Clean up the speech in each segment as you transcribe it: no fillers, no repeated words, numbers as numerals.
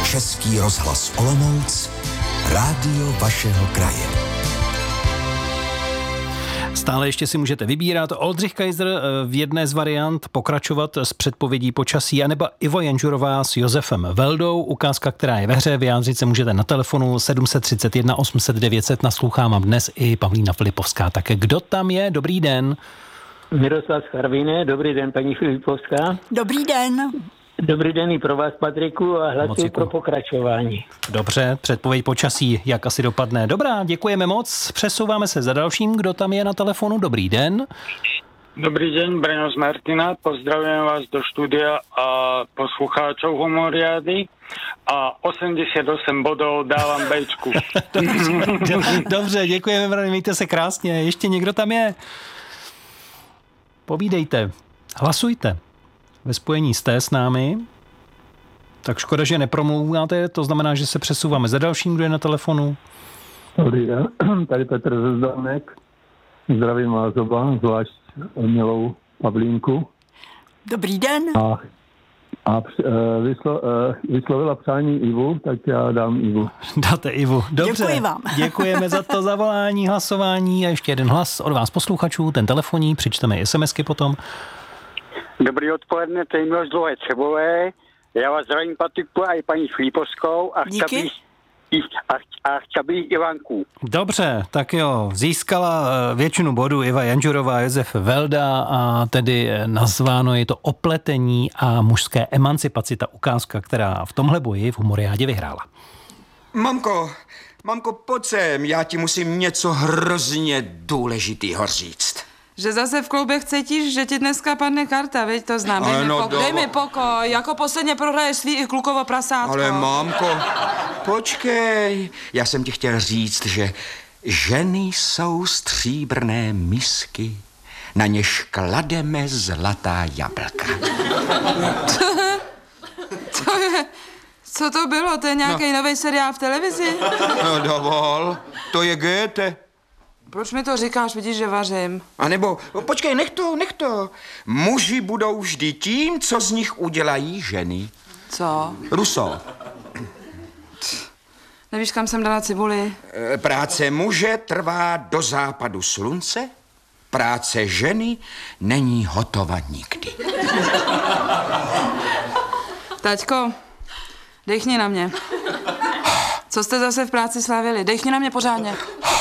Český rozhlas Olomouc, rádio vašeho kraje. Stále ještě si můžete vybírat Oldřich Kaiser v jedné z variant, pokračovat s předpovědí počasí, anebo Ivo Janžurová s Josefem Veldou. Ukázka, která je ve hře, vyjádřit se můžete na telefonu 731 800 900. Naslouchá vám dnes i Pavlína Filipovská. Tak kdo tam je? Dobrý den. Miroslav z Charvíne. Dobrý den, paní Filipovská. Dobrý den. Dobrý den i pro vás, Patriku, a hlasuji pro pokračování. Dobře, předpověď počasí, jak asi dopadne. Dobrá, děkujeme moc. Přesouváme se za dalším. Kdo tam je na telefonu? Dobrý den. Dobrý den, Breno z Martina. Pozdravím vás do studia a poslucháčov Humoriady. A 88 bodů dávám Bčku. Dobře, děkujeme, Breno, mějte se krásně. Ještě někdo tam je? Povídejte, hlasujte. Ve spojení jste s námi. Tak škoda, že nepromlouváte, to znamená, že se přesouváme za dalším, kdo je na telefonu. Dobrý den, tady Petr ze Zdonek. Zdravím vás oba, zvlášť milou Pavlínku. Dobrý den. A vyslovila přání Ivu, tak já dám Ivu. Dáte Ivu. Dobře. Děkuji vám. Děkujeme za to zavolání, hlasování a ještě jeden hlas od vás posluchačů, ten telefonní, přičteme i SMSky potom. Dobrý odpoledne, to je Miloš Dlouhé Třebové. Já vás zdravím, Patriku, a i paní Filipovskou a chtěl bych Ivanku. Dobře, tak jo, získala většinu bodů Iva Janžurová, Josef Velda a tedy nazváno je to Opletení a mužské emancipaci, ta ukázka, která v tomhle boji v Humoriádě vyhrála. Mamko, pojď sem, já ti musím něco hrozně důležitýho říct. Že zase v kloubech cítíš, že ti dneska padne karta, veď to znám. Dej mi pokoj, jako posledně prohraješ svý i klukovo prasátko. Ale mamko, počkej, já jsem ti chtěl říct, že ženy jsou stříbrné misky, na něž klademe zlatá jablka. Co to bylo? To je nějaký nový seriál v televizi? No dovol, to je Goethe. Proč mi to říkáš, vidíš, že vařím? A nebo, počkej, nech to. Muži budou vždy tím, co z nich udělají ženy. Co? Rousseau. Nevíš, kam jsem dala cibuli? Práce muže trvá do západu slunce, práce ženy není hotova nikdy. Taťko, dechni na mě. Co jste zase v práci slavili? Dechni na mě pořádně.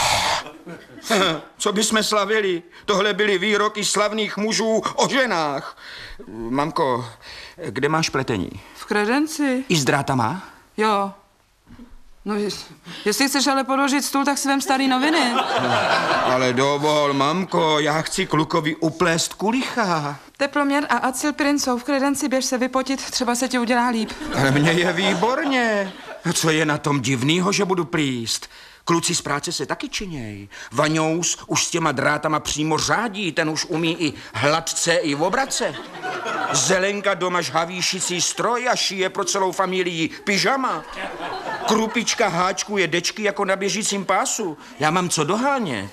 Co bychom slavili? Tohle byly výroky slavných mužů o ženách. Mamko, kde máš pletení? V kredenci. I s drátama? Jo. No, jestli chceš ale podložit stůl, tak si vem starý noviny. Ale dovol, mamko, já chci klukovi uplést kulicha. Teploměr a acylpirin jsou v kredenci, běž se vypotit, třeba se ti udělá líp. Ale mně je výborně. Co je na tom divnýho, že budu plíst? Kluci z práce se taky činěj. Vaňous už s těma drátama přímo řádí, ten už umí i hladce, i obrace. Zelenka doma žhaví šicí stroj a šije pro celou familii pyžama. Krupička háčkuje dečky jako na běžícím pásu. Já mám co dohánět.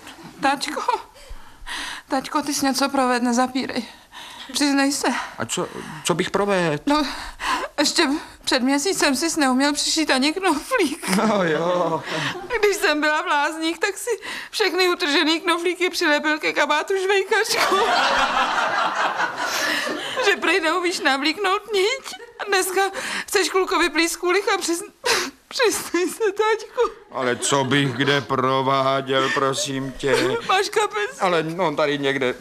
Taťko, ty jsi něco proved, nezapírej. Přiznej se. A co bych provedl? No, ještě před měsícem jsi neuměl přišít ani knoflík. No jo. Když jsem byla v Lázních, tak si všechny utržený knoflíky přilepil ke kabátu žvejkačku. Že prej neumíš navlíknout niť. A dneska chceš klukovi plíst kulich a přiznej se, taťku. Ale co bych kde prováděl, prosím tě. Máš kapes? Ale no tady někde,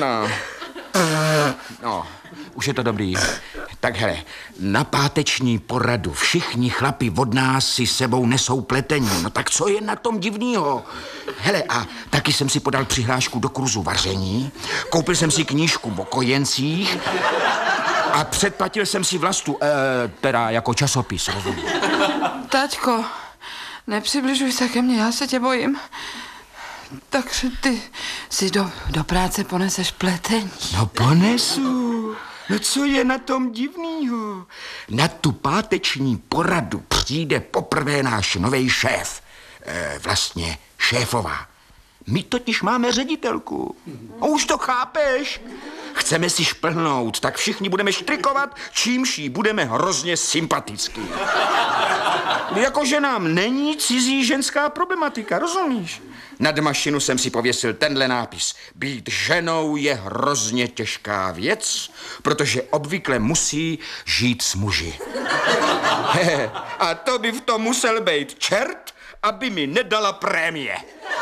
No, už je to dobrý. Tak hele, na páteční poradu všichni chlapi od nás si sebou nesou pletení. No tak co je na tom divnýho? Hele, a taky jsem si podal přihlášku do kurzu vaření, koupil jsem si knížku o kojencích a předplatil jsem si vlastu, teda jako časopis, rozumím. Taťko, nepřibližuj se ke mně, já se tě bojím. Takže ty si do práce poneseš pletení. No ponesu. No co je na tom divnýho? Na tu páteční poradu přijde poprvé náš novej šéf. Vlastně šéfová. My totiž máme ředitelku. A už to chápeš? Chceme si šplhnout, tak všichni budeme štrikovat, čímž jí budeme hrozně sympatický. Jakože nám není cizí ženská problematika, rozumíš? Nad mašinu jsem si pověsil tenhle nápis. Být ženou je hrozně těžká věc, protože obvykle musí žít s muži. A to by v tom musel být čert, aby mi nedala prémie.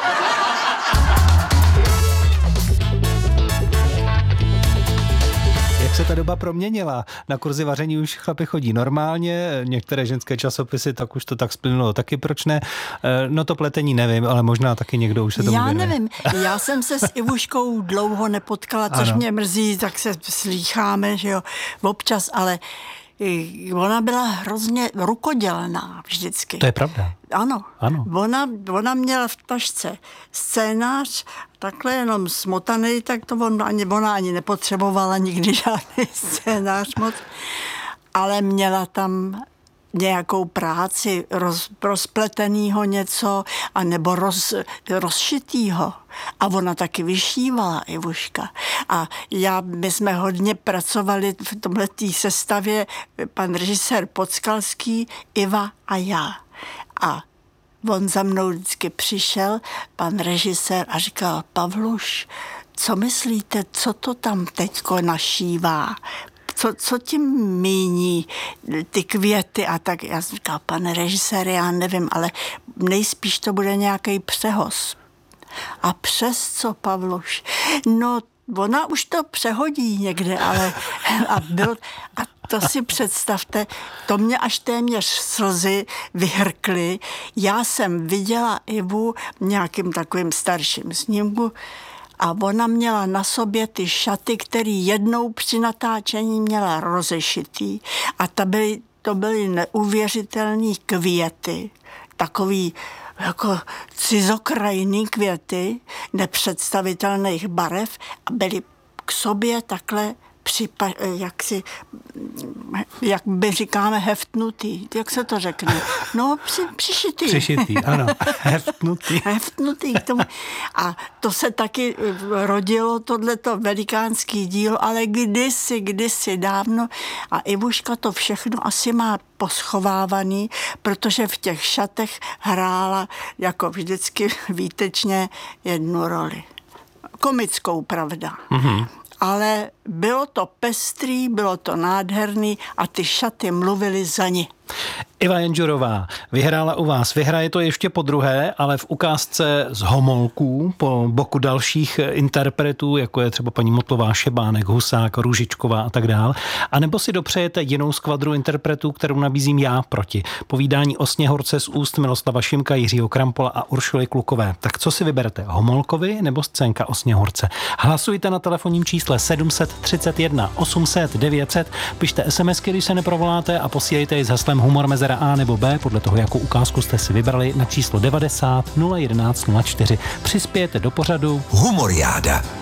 Jak se ta doba proměnila? Na kurzy vaření už chlapi chodí normálně, některé ženské časopisy, tak už to tak splynulo, taky proč ne? No to pletení nevím, ale možná taky někdo už se tomu věnuje. Já nevím, já jsem se s Ivuškou dlouho nepotkala, což ano. Mě mrzí, tak se slýcháme, že jo, občas, ale ona byla hrozně rukodělná vždycky. To je pravda. Ano. Ano. Ona měla v tašce scénář, takhle jenom smotaný, tak to ona ani nepotřebovala nikdy žádný scénář moc, ale měla tam nějakou práci, rozpletenýho něco, anebo rozšitýho. A ona taky vyšívala, Ivuška. A my jsme hodně pracovali v tomhletý sestavě, pan režisér Podskalský, Iva a já. A on za mnou vždycky přišel, pan režisér, a říkal: Pavluš, co myslíte, co to tam teďko našívá? Co tím míní ty květy a tak? Já jsem říkal: pane režisér, já nevím, ale nejspíš to bude nějaký přehoz. A přes co, Pavluš? No, ona už to přehodí někde, ale a to si představte, to mě až téměř slzy vyhrkly. Já jsem viděla Ivu v nějakým takovým starším snímku a ona měla na sobě ty šaty, které jednou při natáčení měla rozešitý a to byly neuvěřitelné květy, takový jako cizokrajný květy nepředstavitelných barev a byly k sobě takhle jak by říkáme, heftnutý. Jak se to řekne? No, přišitý. Přišitý, ano. Heftnutý. Heftnutý k tomu. A to se taky rodilo, tohleto velikánský dílo, ale kdysi dávno. A Ivuška to všechno asi má poschovávaný, protože v těch šatech hrála jako vždycky výtečně jednu roli. Komickou, pravda. Mm-hmm. Ale bylo to pestrý, bylo to nádherný a ty šaty mluvily za ní. Iva Janžurová vyhrála u vás. Vyhraje to ještě podruhé, ale v ukázce z Homolků po boku dalších interpretů, jako je třeba paní Motlová, Šebánek, Husák, Růžičková a tak dál. A nebo si dopřejete jinou skvadru interpretů, kterou nabízím já proti. Povídání o Sněhorce z úst Miloslava Šimka, Jiřího Krampola a Uršuly Klukové. Tak co si vyberete? Homolkovi nebo scénka o Sněhorce? Hlasujte na telefonním čísle 731 800 900. Pište SMSky, když se neprovoláte, a posílejte je s heslem Humor mezera A nebo B, podle toho, jakou ukázku jste si vybrali, na číslo 90 011 04. Přispějete do pořadu Humoriáda.